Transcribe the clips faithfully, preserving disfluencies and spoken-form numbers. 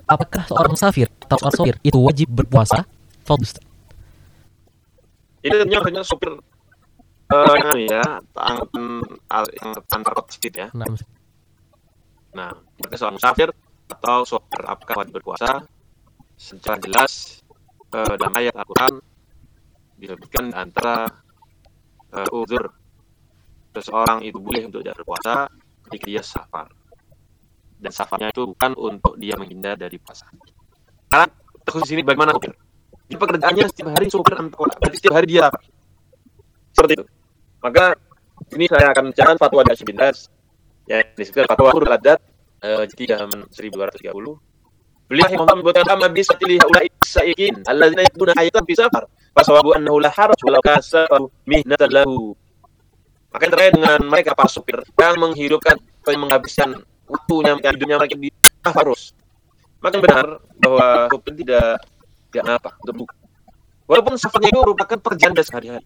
Apakah seorang musafir atau seorang sopir itu wajib berpuasa? Fadhil Ustaz. Ini tentunya hanya sopir uh, yang ya, yang antar kota sedikit ya. Nah, Nah, apakah seorang musafir atau sopir apakah wajib berpuasa? Secara jelas uh, dalam ayat Al-Quran disebutkan antara uh, uzur seseorang itu boleh untuk tidak berpuasa ketika dia safar. Dan safarnya itu bukan untuk dia menghindar dari puasa. Sekarang terkhusus di sini bagaimana sopir? Jadi pekerjaannya setiap hari sopir antar kota, berarti setiap hari dia safar. Seperti itu. Maka ini saya akan menceritakan fatwa dari Syekh bin Baz. Ya, disebutkan fatwa Qur'an Al-Adat uh, jadi halaman seribu dua ratus tiga puluh. Beliau yang membuatkan amma bi satili haula'i saikin alladzina yakuna hayatan fi safar fasawabu annahu la haraj walau kasabu mihnatan lahu. Maka terkait dengan mereka para sopir yang menghidupkan atau yang menghabiskan waktunya hidupnya mereka di harus. Maka benar bahwa sopir tidak tidak apa untuk buka. Walaupun safarnya itu merupakan pekerjaan dasar sehari-hari.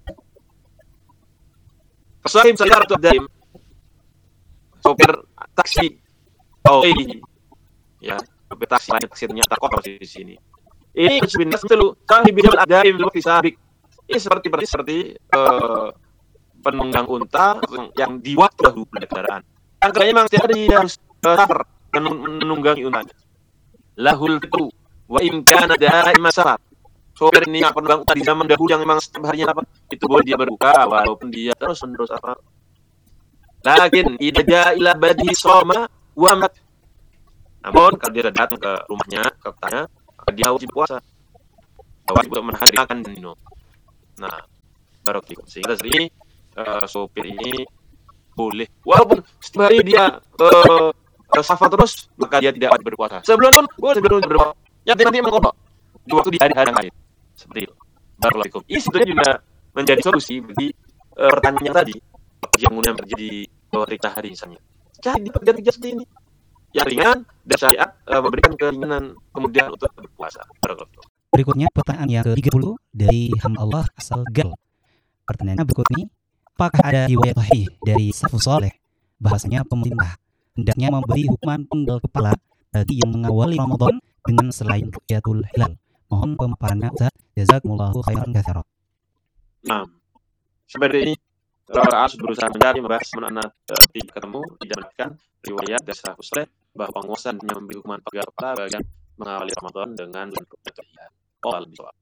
Sahib saya atau daim sopir taksi oh ini ya sopir taksi lain taksi ternyata kotor di sini. Ini sebenarnya selalu sahib bil adaim lebih sabik. Ini seperti seperti seperti uh, penunggang unta yang di waktu dahulu kendaraan. Angkanya memang setiap hari harus safar dan menunggangi untanya. Lahul fitu wa in kana daima safar. Sopir ini yang penunggang unta di zaman dahulu yang memang setiap harinya apa? Itu boleh dia berbuka walaupun dia terus-menerus apa? Lakin idza jaa ila badihi shoma wa mat. Namun kalau dia datang ke rumahnya, ke kotanya, maka dia wajib puasa. Wajib untuk menahan makan dan minum. Nah, barakallahu. Sehingga dari ini uh, sopir ini boleh walaupun setiap hari dia uh, uh, safar terus, maka dia tidak wajib berpuasa. Sebelum pun boleh sebelum berpuasa. Ya nanti mengkodok di waktu di hari-hari yang lain. Seperti itu. Barakallahu. Ini sebetulnya juga menjadi solusi bagi uh, pertanyaan tadi. Yang kemudian terjadi ketika hari misalnya. Jadi pekerjaan kerja seperti ini yang ringan dan syariat uh, memberikan keringanan kemudian untuk berpuasa. Barakallahu. Berikutnya pertanyaan yang ke tiga puluh dari hamba Allah asal Gal. Pertanyaannya berikut ini, apakah ada riwayat sahih dari salafus saleh bahasanya pemerintah hendaknya memberi hukuman penggal kepala bagi yang mengawali Ramadan dengan selain ru'yatul hilal? Mohon pemaparannya Ustaz. Jazakumullahu khairan katsiran. Nah, seperti ini Rasulullah berusaha mencari membahas mana uh, tidak ketemu tidak mendapatkan riwayat dari salafus saleh bahwa penguasa hanya memberi hukuman penggal kepala bagi yang mengawali Ramadan dengan ru'yatul hilal. Qul bisawab.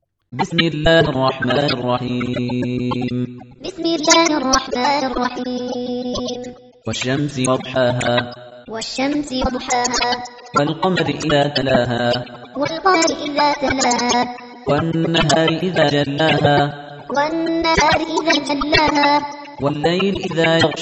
Bismillahirrahmanirrahim. Bismillahirrahmanirrahim. Wasyamsi wadhaha. Wasyamsi wadhaha. Wal qamari idza talaha. Wal qamari idza talaha. Wan nahari idza jallaha. Wan nahari idza jallaha. Wal layli idza